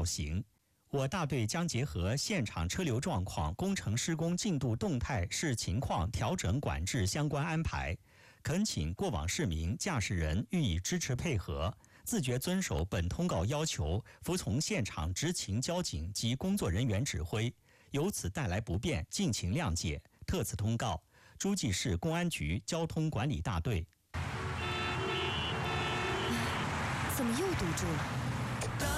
行。我大队将结合现场车流状况、工程施工进度动态视情况调整管制相关安排，恳请过往市民、驾驶人予以支持配合，自觉遵守本通告要求，服从现场执勤交警及工作人员指挥。由此带来不便，敬请谅解。特此通告，诸暨市公安局交通管理大队。 怎么又堵住了？